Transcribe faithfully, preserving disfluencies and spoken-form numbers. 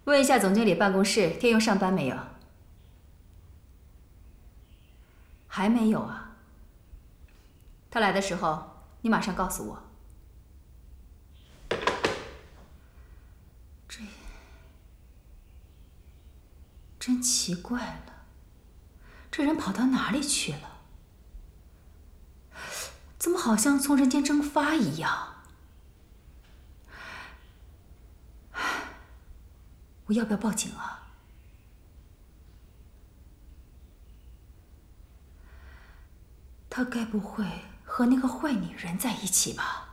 问一下总经理办公室，天佑上班没有？还没有啊？他来的时候，你马上告诉我。这真奇怪了，这人跑到哪里去了？怎么好像从人间蒸发一样？我要不要报警啊？他该不会和那个坏女人在一起吧？